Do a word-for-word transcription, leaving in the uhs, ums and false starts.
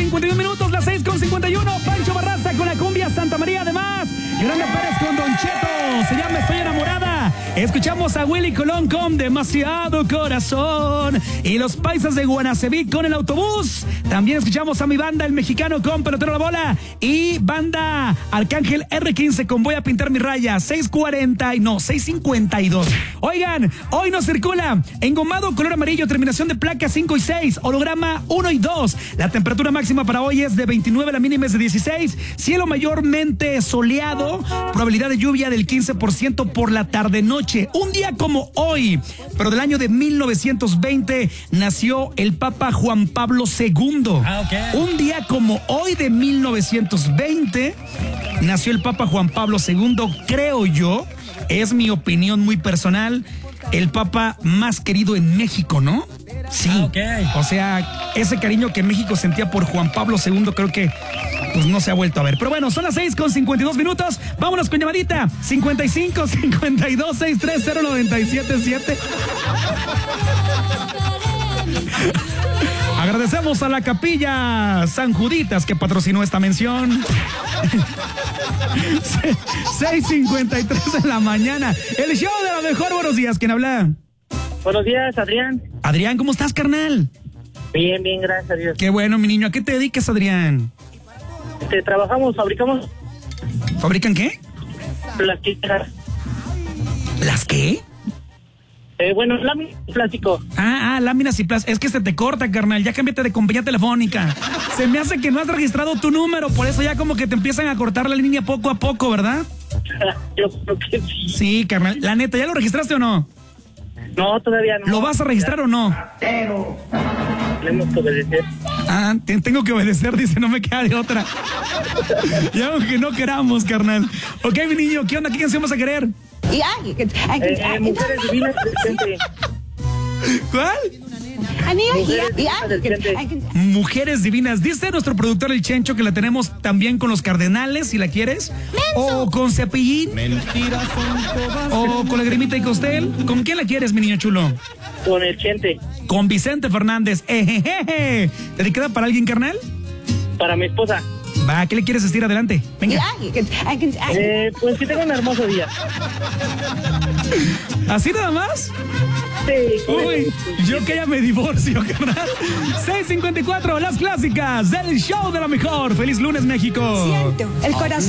cincuenta y un minutos, las seis con cincuenta y uno. Pancho Barraza con la cumbia Santa María, además. Yolanda Pérez con Don Cheto. Se llama Estoy Enamorada. Escuchamos a Willy Colón con Demasiado Corazón. Y los Paisas de Guanaceví con El Autobús. También escuchamos a mi banda El Mexicano con Pelotero la Bola. Y banda Arcángel erre quince con Voy a Pintar mi Raya. seis cuarenta y no, seis cincuenta y dos. Oigan, hoy nos circula engomado color amarillo, terminación de placa cinco y seis, holograma uno y dos. La temperatura máxima para hoy es de veintinueve, la mínima es de dieciséis. Cielo mayormente soleado, probabilidad de lluvia del quince por ciento por la tarde-noche. Un día como hoy, pero del año de mil novecientos veinte, nació el Papa Juan Pablo segundo. Ah, okay. Un día como hoy de mil novecientos veinte, nació el Papa Juan Pablo segundo, creo yo, es mi opinión muy personal, el Papa más querido en México, ¿no? Sí, ah, okay. O sea, ese cariño que México sentía por Juan Pablo segundo creo que pues no se ha vuelto a ver. Pero bueno, son las seis con cincuenta y dos minutos. Vámonos con llamadita. cincuenta y cinco, cincuenta y dos, sesenta y tres cero noventa y siete siete. Agradecemos a la Capilla San Juditas que patrocinó esta mención. seis cincuenta y tres de la mañana. El show de la mejor. Buenos días, ¿quién habla? Buenos días, Adrián. Adrián, ¿cómo estás, carnal? Bien, bien, gracias a Dios. Qué bueno, mi niño. ¿A qué te dedicas, Adrián? Este, trabajamos, fabricamos ¿Fabrican qué? plastiqueras. ¿Las qué? Eh, bueno, láminas y plástico. Ah, ah, láminas y plásticos. Es que se te corta, carnal. Ya cámbiate de compañía telefónica. Se me hace que no has registrado tu número, por eso ya como que te empiezan a cortar la línea poco a poco, ¿verdad? Yo creo que sí. Sí, carnal. La neta, ¿ya lo registraste o no? No, todavía no. ¿Lo vas a registrar o no? Tenemos que obedecer. Ah, te, tengo que obedecer, dice, no me queda de otra. Ya aunque no queramos, carnal. Ok, mi niño, ¿qué onda? ¿Qué canción vas a querer? Eh, eh, mujeres divinas del Chente. ¿Cuál? Mujeres divinas del Chente. Mujeres Divinas. Dice nuestro productor el Chencho que la tenemos también con los Cardenales, si la quieres. O con Cepillín. Mentiras son todas. O con Lagrimita y Costel. ¿Con quién la quieres, mi niño chulo? Con el Chente. Con Vicente Fernández. Ejejeje. ¿Te queda para alguien, carnal? Para mi esposa. Va, ¿qué le quieres decir? Adelante. Venga. Eh, pues que tenga un hermoso día. ¿Así nada más? Sí. Uy, yo que ya me divorcio, carnal. seis cincuenta y cuatro, las clásicas del show de la mejor. Feliz lunes, México. Siento el corazón.